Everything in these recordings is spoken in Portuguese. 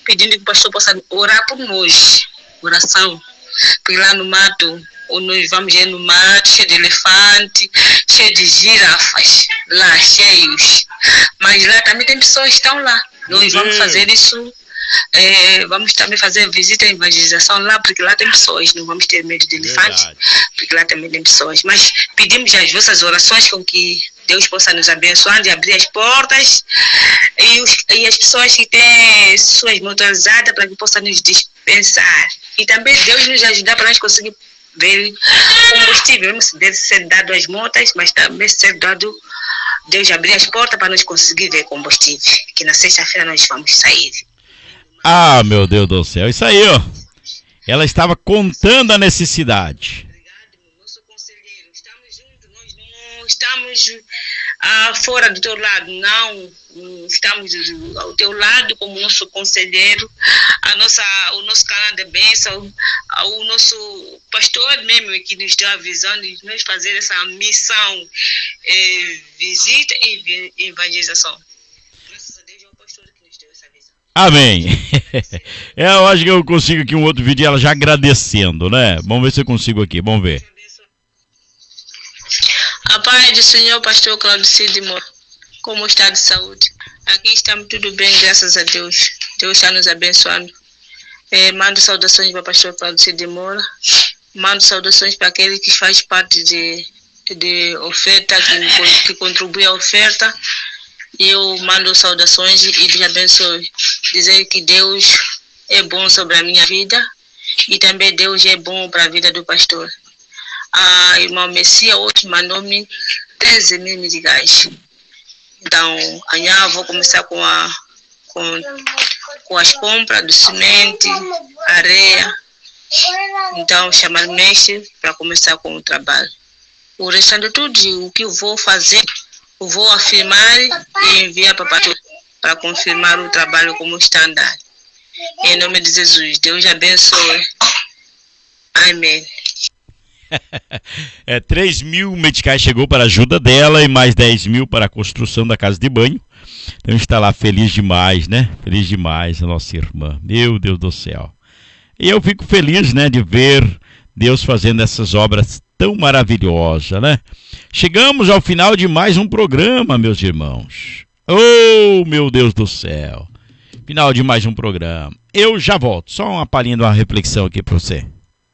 pedindo que o pastor possa orar por nós, oração, porque lá no mato, ou nós vamos ir no mato, cheio de elefante, cheio de girafas, lá cheios, mas lá também tem pessoas que estão lá, nós vamos fazer isso. Vamos também fazer visita e evangelização lá, porque lá tem pessoas, não vamos ter medo de elefante, porque lá também tem pessoas, mas pedimos as vossas orações com que Deus possa nos abençoar de abrir as portas e as pessoas que têm suas motorizadas para que possam nos dispensar, e também Deus nos ajudar para nós conseguir ver combustível, deve ser dado às motas, mas também ser dado Deus abrir as portas para nós conseguir ver combustível, que na sexta-feira nós vamos sair. Ah, meu Deus do céu, isso aí, ó. Ela estava contando a necessidade. Obrigado, nosso conselheiro. Estamos juntos, nós não estamos fora do teu lado, não. Estamos ao teu lado como nosso conselheiro, o nosso canal de bênção, o nosso pastor mesmo que nos deu a visão de nós fazer essa missão, visita e evangelização. Amém. Eu acho que eu consigo aqui um outro vídeo ela já agradecendo, né? Vamos ver se eu consigo aqui, vamos ver. A paz do Senhor, pastor Claudio Sidimo, como está de saúde? Aqui estamos tudo bem, graças a Deus. Deus está nos abençoando. Mando saudações para o pastor Claudio Sidimo. Mando saudações para aquele que faz parte de oferta, que contribui à oferta. Eu mando saudações e Deus abençoe. Dizer que Deus é bom sobre a minha vida e também Deus é bom para a vida do pastor. A irmã Messias hoje mandou-me 13 mil meticais. Então, amanhã vou começar com as compras do semente, areia. Então, chamar o mestre para começar com o trabalho. O restante de tudo, o que eu vou fazer, eu vou afirmar e enviar para o pastor para confirmar o trabalho como está andando. Em nome de Jesus, Deus abençoe. Amém. 3 mil meticais chegou para a ajuda dela e mais 10 mil para a construção da casa de banho. Então está lá feliz demais, né? Feliz demais a nossa irmã. Meu Deus do céu. E eu fico feliz, né, de ver Deus fazendo essas obras tão maravilhosas, né? Chegamos ao final de mais um programa, meus irmãos. Oh, meu Deus do céu. Final de mais um programa. Eu já volto. Só uma palhinha de uma reflexão aqui para você.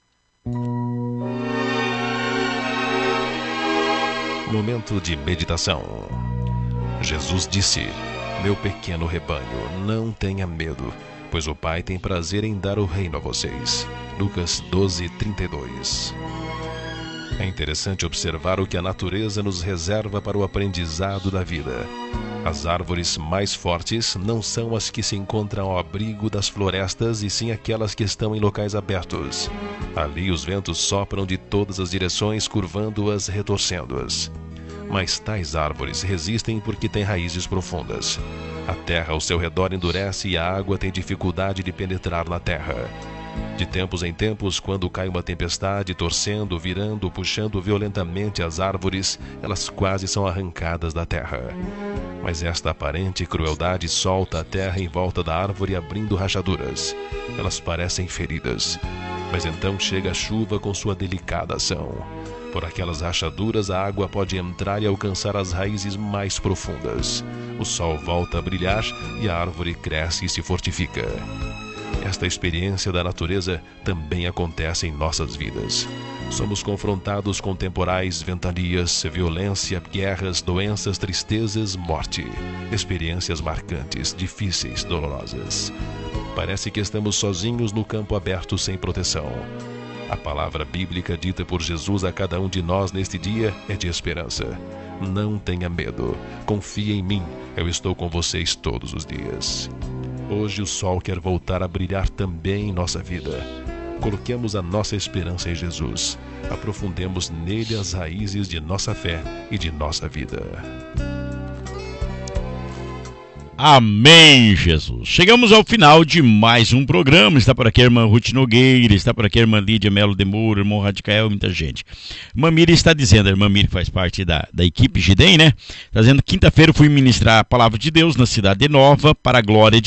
Momento de meditação. Jesus disse: meu pequeno rebanho, não tenha medo, pois o Pai tem prazer em dar o reino a vocês. Lucas 12:32. É interessante observar o que a natureza nos reserva para o aprendizado da vida. As árvores mais fortes não são as que se encontram ao abrigo das florestas, e sim aquelas que estão em locais abertos. Ali os ventos sopram de todas as direções, curvando-as, retorcendo-as. Mas tais árvores resistem porque têm raízes profundas. A terra ao seu redor endurece e a água tem dificuldade de penetrar na terra. De tempos em tempos, quando cai uma tempestade, torcendo, virando, puxando violentamente as árvores, elas quase são arrancadas da terra. Mas esta aparente crueldade solta a terra em volta da árvore, abrindo rachaduras. Elas parecem feridas. Mas então chega a chuva com sua delicada ação. Por aquelas rachaduras, a água pode entrar e alcançar as raízes mais profundas. O sol volta a brilhar e a árvore cresce e se fortifica. Esta experiência da natureza também acontece em nossas vidas. Somos confrontados com temporais, ventanias, violência, guerras, doenças, tristezas, morte. Experiências marcantes, difíceis, dolorosas. Parece que estamos sozinhos no campo aberto sem proteção. A palavra bíblica dita por Jesus a cada um de nós neste dia é de esperança. Não tenha medo, confie em mim, eu estou com vocês todos os dias. Hoje o sol quer voltar a brilhar também em nossa vida. Coloquemos a nossa esperança em Jesus. Aprofundemos nele as raízes de nossa fé e de nossa vida. Amém, Jesus. Chegamos ao final de mais um programa. Está por aqui a irmã Ruth Nogueira, está por aqui a irmã Lídia Melo de Moura, irmão Radicael, muita gente. Irmã Miri está dizendo, a irmã Miri faz parte da equipe Gidem, né? Está dizendo, quinta-feira fui ministrar a palavra de Deus na Cidade Nova, para a glória de